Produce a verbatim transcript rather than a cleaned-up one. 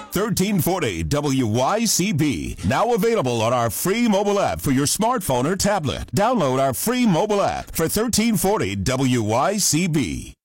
thirteen forty W Y C B. Now available on our free mobile app for your smartphone or tablet. Download our free mobile app for thirteen forty W Y C B.